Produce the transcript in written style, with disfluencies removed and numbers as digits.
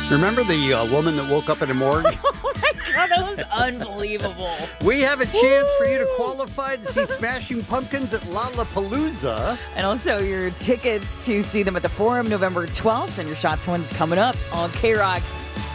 Remember the woman that woke up in a morgue? Oh my God, that was unbelievable. We have a chance for you to qualify to see Smashing Pumpkins at Lollapalooza. And also your tickets to see them at the Forum November 12th, and your shot to win's coming up on K-Rock.